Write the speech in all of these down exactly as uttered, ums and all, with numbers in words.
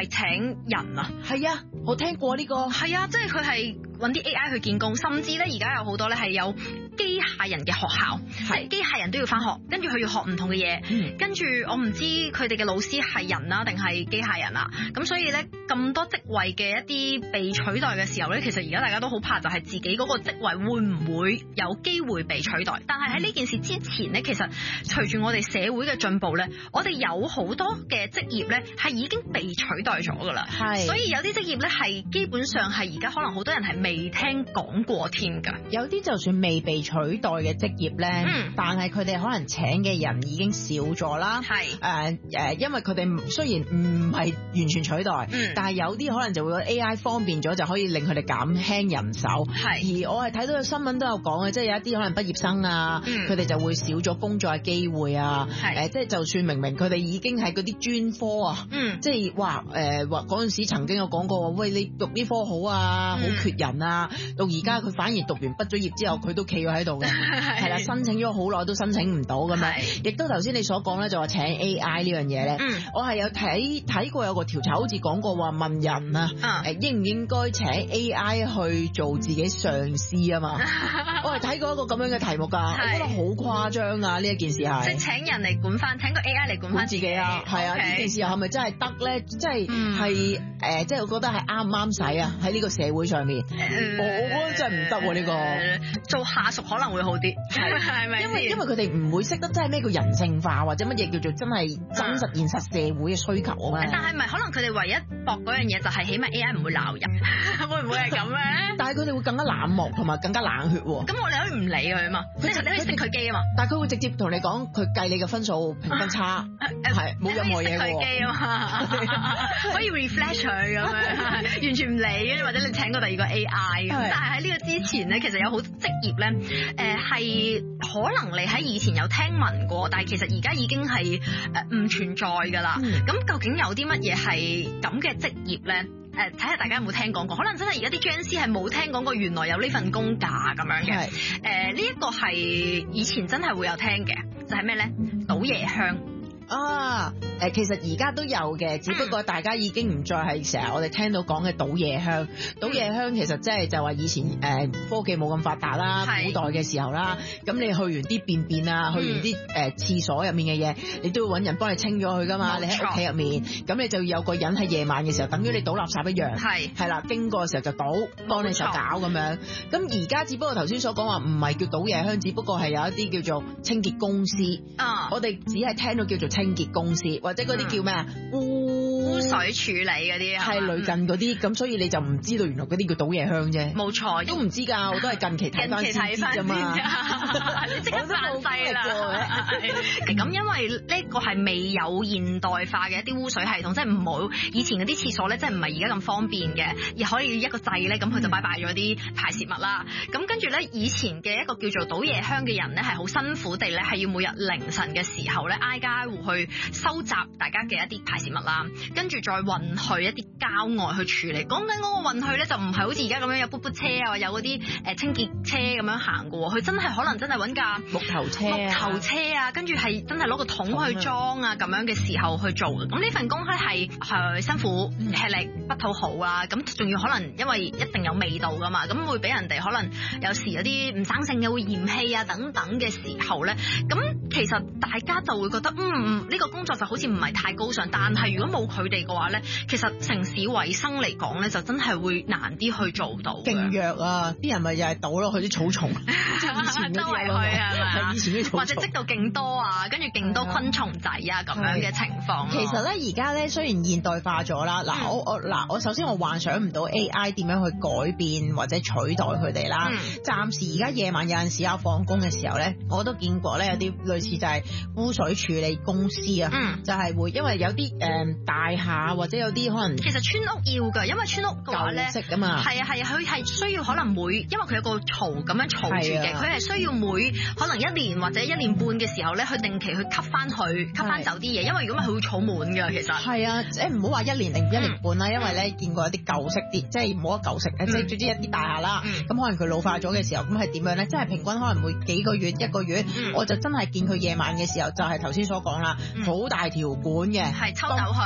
係請人啊。 係啊，我聽過呢個。 係啊，即係佢係揾啲 A I 去見工，甚至咧而家有好多咧係有機械人嘅學校，係機械人都要翻學，跟住佢要學唔同嘅嘢， 嗯、 跟住我唔知佢哋嘅老師係人啦定係機械人啊，咁所以咧咁多職位嘅一啲被取代嘅時候咧，其實而家大家都好怕就係自己嗰個職位會唔會有機會被取代。但係喺呢件事之前咧，其實隨住我哋社會嘅進步咧，我哋有好多嘅職業咧係已經被取代咗噶啦， 係， 所以有啲職業咧係基本上係而家可能好多人係未聽講過添㗎。 有啲就算未被取代嘅職業咧， 嗯、 但係佢哋可能請嘅人已經少咗啦。 係誒誒，因為佢哋雖然唔係完全取代， 嗯、 但係有啲可能就會 A I 方便咗，就可以令佢哋減輕人手。 係， 而我係睇到個新聞都有講嘅，即係有一啲可能畢業生啊，佢哋、嗯、就會少咗工作嘅機會啊。係誒、呃，即係就算明明佢哋已經係嗰啲專科啊，嗯、即係話誒話嗰陣時曾經有講過，喂，你讀呢科好啊，好、嗯、缺人啊，到而家佢反而讀完畢咗業之後，佢都企咗喺度嘅，係啦，申請咗好耐都申請唔到咁樣。亦都頭先你所講咧，就話請 A I 呢樣嘢咧，嗯、我係有睇睇過有個調查，好似講過話問人啊，誒、嗯、應唔應該請 A I 去做自己上司啊嘛？我係睇過一個咁樣嘅題目㗎，我覺得好誇張啊！呢一件事係即係請人嚟管翻，請個 A I 嚟管翻自己啊，係啊，呢 Okay. 件事係咪真係得咧？即係係誒，即係我覺得係啱唔啱使啊？喺呢個社會上面，嗯、我我覺得真係唔得喎呢個。 做下屬可能會好啲，係係咪？ 因為因為佢哋唔會識得真係咩叫人性化，或者乜嘢叫做真係真實現實社會嘅需求啊嘛。 但係咪可能佢哋唯一搏嗰樣嘢就係起碼 A I 唔會鬧人，會唔會係咁咧？ 但係佢哋會更加冷漠同埋更加冷血喎。咁我哋可以唔理佢啊嘛，即係你可以熄佢機啊嘛。 但係佢會直接同你講，佢計你嘅分數評分差，係冇任何嘢喎。 機啊嘛，可以 refresh 佢咁樣，完全唔理嘅，或者你請過第二個 A I 咁。但係喺呢個之前咧，其實有好多職業咧，誒係可能你喺以前有聽聞過，但係其實而家已經係誒唔存在㗎啦。咁、嗯、究竟有啲乜嘢係咁嘅職業咧？誒睇下大家有冇聽講過，可能真係而家啲 Gen Z 係冇聽講過，原來有呢份工㗎咁樣嘅。誒呢一個係以前真係會有聽嘅，就係咩咧？倒夜香。 啊，誒，其實而家都有嘅，只不過大家已經唔再係成日我哋聽到講嘅倒夜香。倒夜香其實即係就話以前誒、呃、科技冇咁發達啦，是古代嘅時候啦，咁你去完啲便便啊，去完啲誒廁所入面嘅嘢，你都要揾人幫你清咗佢噶嘛。錯你喺屋企入面，咁你就要有個人喺夜晚嘅時候，等於你倒垃圾一樣，係係啦，經過嘅時候就倒，幫你手搞咁樣。咁而家只不過頭先所講話唔係叫倒夜香，只不過係有一啲叫做清潔公司。啊，我哋只係聽到叫做清潔公司或者嗰啲叫咩啊污污水處理嗰啲係類近嗰啲，咁、嗯、所以你就唔知道原來嗰啲叫倒夜香啫。冇錯，都唔知㗎，我都係近期睇翻先知啫嘛。 你即刻發細啦！咁因為呢個係未有現代化嘅一啲污水系統，即係唔好以前嗰啲廁所咧，即係唔係而家咁方便嘅，而可以一個掣咧，咁佢就拜拜咗啲排泄物啦。咁跟住咧，以前嘅一個叫做倒夜香嘅人咧，係好辛苦地咧，係要每日凌晨嘅時候咧，挨家挨戶去收集大家嘅一啲排泄物啦，跟住再運去一啲郊外去處理。講緊嗰個運去咧，就唔係好似而家咁樣有噗噗車啊，有嗰啲誒清潔車咁樣行嘅喎，佢真係可能真係揾架木頭車、 木頭車啊，跟住係真係攞個桶去裝啊咁樣嘅時候去做嘅。咁呢份工咧係係辛苦、吃力、不討好啊，咁仲要可能因為一定有味道噶嘛，咁會俾人哋可能有時有啲唔生性嘅會嫌棄啊等等嘅時候咧，咁其實大家就會覺得嗯呢、呢個工作就好似唔係太高尚，但係如果冇佢哋嘅話咧，其實城市衛生嚟講咧就真係會難啲去做到。 勁弱啊！啲人咪又係倒落去啲草叢，即係以前嗰啲咯，係以前啲草叢， 或者積到勁多啊，跟住勁多昆蟲仔啊咁樣嘅情況。 其實咧而家咧雖然現代化咗啦，嗱、嗯、我我嗱我首先我幻想唔到 A I 點樣去改變或者取代佢哋啦。嗯、暫時而家夜晚有陣時啊放工嘅時候咧，我都見過咧有啲類似就係污水處理公司啊，嗯、就係會因為有啲誒、呃、大廈或者有啲可能其實村屋要㗎，因為村屋嘅話咧， 舊式㗎嘛， 係啊係啊，佢係需要可能每因為佢有個槽咁樣槽住嘅，佢係的需要每可能一年或者一年半嘅時候咧，去定期去吸翻去吸翻走啲嘢，因為如果唔係佢會儲滿㗎。其實係啊，即係唔好話一年定一年半啦，嗯、因為咧見過有啲舊式啲，即係冇得舊式嘅，即係總之一啲大廈啦，咁、嗯、可能佢老化咗嘅時候，咁係點樣咧？即係平均可能每幾個月一個月，嗯、我就真係見佢夜晚嘅時候，就係頭先所講啦，好、嗯、大條管嘅，係抽走去，泵落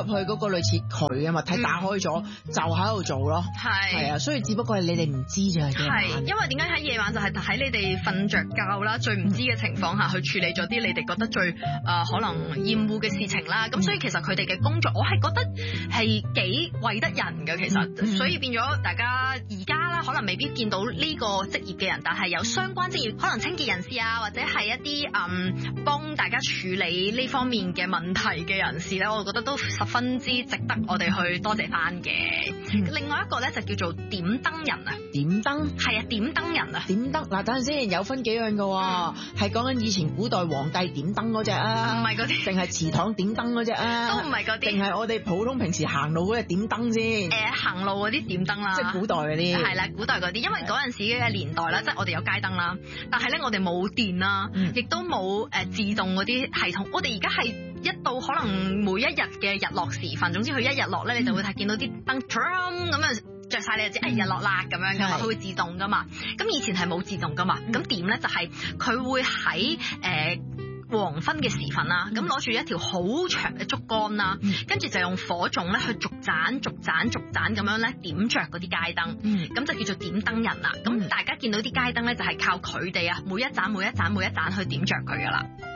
入去嗰個類似渠嘅物體打開咗，就喺度做咯。 係係啊，所以只不過係你哋唔知咋。 係，因為點解喺夜晚就係喺你哋瞓着覺啦，最唔知嘅情況下去處理咗啲你哋覺得最誒、呃、可能厭惡嘅事情啦。咁所以其實佢哋嘅工作，我係覺得係幾為得人嘅。其實，嗯、所以變咗大家而家啦，可能未必見到呢個職業嘅人，但係有相關職業，可能清潔人士啊，或者係一啲嗯幫大家處理呢方面嘅問題嘅人士咧，我覺得都十分之值得我哋去多謝翻嘅。嗯、另外一個咧就叫做點燈人啊， 點燈係啊，點燈人啊， 點燈嗱，等陣先，有分幾樣噶喎，係講緊以前古代皇帝點燈嗰隻啊， 唔係嗰啲， 定係祠堂點燈嗰隻啊， 都唔係嗰啲， 定係我哋普通平時行路嗰隻點燈先？誒、 呃，行路嗰啲點燈啦， 即係古代嗰啲，係啦，古代嗰啲，因為嗰陣時嘅年代啦，即係我哋有街燈啦，但係咧我哋冇電啦，亦、嗯、都冇誒自動嗰啲系統，我哋而家係一到可能每一日嘅日落時分，總之佢一日落咧，你就會睇見到啲燈咁啊。着晒你就知誒日落啦咁樣噶嘛，佢會自動噶嘛。咁以前係冇自動噶嘛。咁點咧就係、是、佢會喺誒、呃、黃昏嘅時分啦，咁攞住一條好長嘅竹竿啦，跟、嗯、住就用火種咧去逐盞逐盞逐盞咁樣咧點着嗰啲街燈。咁、嗯、就叫做點燈人啦。咁、嗯、大家見到啲街燈咧就係靠佢哋啊，每一盞每一盞每一盞去點着佢噶啦。